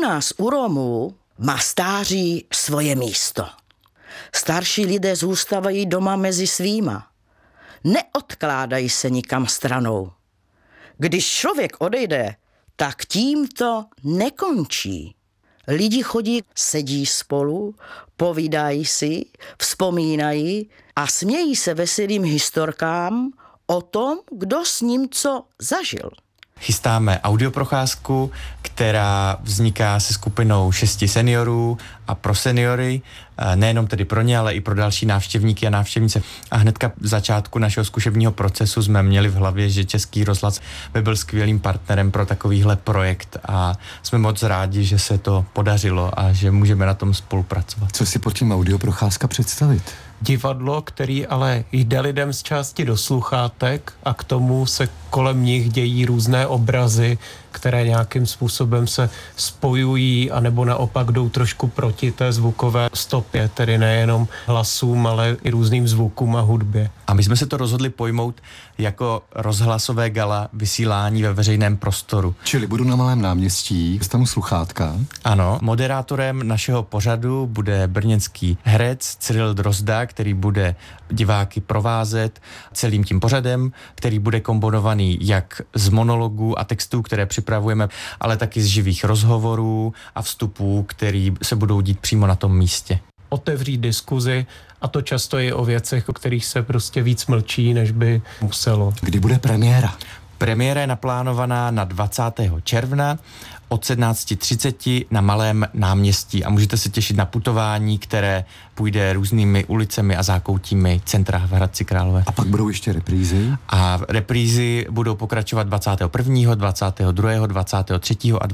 nás u Romů má stáří svoje místo. Starší lidé zůstávají doma mezi svýma. Neodkládají se nikam stranou. Když člověk odejde, tak tím to nekončí. Lidi chodí, sedí spolu, povídají si, vzpomínají a smějí se veselým historkám o tom, kdo s ním co zažil. Chystáme audioprocházku, která vzniká se skupinou 6 seniorů a pro seniory, nejenom tedy pro ně, ale i pro další návštěvníky a návštěvnice. A hnedka v začátku našeho zkušebního procesu jsme měli v hlavě, že Český rozhlas by byl skvělým partnerem pro takovýhle projekt a jsme moc rádi, že se to podařilo a že můžeme na tom spolupracovat. Co si pod tím audioprocházka představit? Divadlo, který ale jde lidem z části do sluchátek a k tomu se kolem nich dějí různé obrazy, které nějakým způsobem se spojují anebo naopak jdou trošku proti té zvukové stopě, tedy nejenom hlasům, ale i různým zvukům a hudbě. A my jsme se to rozhodli pojmout jako rozhlasové gala vysílání ve veřejném prostoru. Čili budu na Malém náměstí, dostanu sluchátka. Ano, moderátorem našeho pořadu bude brněnský herec Cyril Drozda, který bude diváky provázet celým tím pořadem, který bude komponovaný jak z monologů a textů, které připravujeme, ale taky z živých rozhovorů a vstupů, který se budou dít přímo na tom místě. Otevřít diskuzi a to často je o věcech, o kterých se prostě víc mlčí, než by muselo. Kdy bude premiéra? Premiéra je naplánovaná na 20. června od 17:30 na Malém náměstí a můžete se těšit na putování, které půjde různými ulicemi a zákoutími centra v Hradci Králové. A pak budou ještě reprízy? A reprízy budou pokračovat 21., 22., 23. a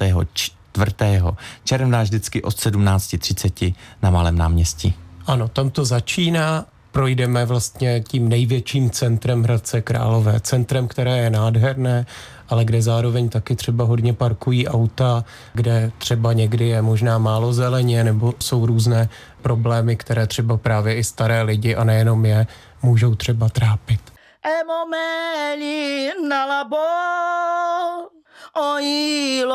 24. června vždycky od 17:30 na Malém náměstí. Ano, tam to začíná. Projdeme vlastně tím největším centrem Hradce Králové. Centrem, které je nádherné, ale kde zároveň taky třeba hodně parkují auta, kde třeba někdy je možná málo zeleně, nebo jsou různé problémy, které třeba právě i staré lidi a nejenom je, můžou třeba trápit.